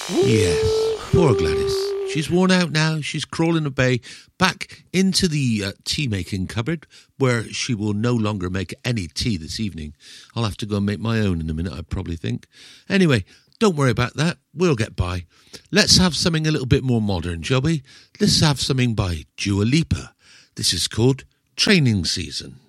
Yes, poor Gladys. She's worn out now. She's crawling away back into the tea-making cupboard where she will no longer make any tea this evening. I'll have to go and make my own in a minute, I probably think. Anyway, don't worry about that. We'll get by. Let's have something a little bit more modern, shall we? Let's have something by Dua Lipa. This is called Training Season.